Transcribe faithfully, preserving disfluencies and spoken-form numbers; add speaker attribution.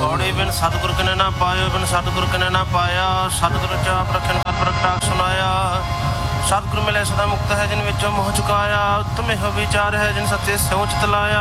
Speaker 1: ਔੜੇ ਬਿਨ ਸਤਿਗੁਰ ਕਨੇ ਨਾ ਪਾਇਓ, ਬਿਨ ਸਤਿਗੁਰ ਕਨੇ ਨਾ ਪਾਇਆ। ਸਤਿਗੁਰ ਚਾਪ ਰਖਣ ਕਰ ਪ੍ਰਗਟਾਕ ਸੁਨਾਇਆ। ਸਤਿਗੁਰ ਮਿਲੇ ਸਦਾ ਮੁਕਤ ਹੈ, ਜਿਨ ਵਿੱਚੋਂ ਮੋਹ ਚੁਕਾਇਆ। ਉਤਮ ਇਹੋ ਵਿਚਾਰ ਹੈ, ਜਿਨ ਸੱਚੇ ਸਿਉ ਚਿਤ ਲਾਇਆ।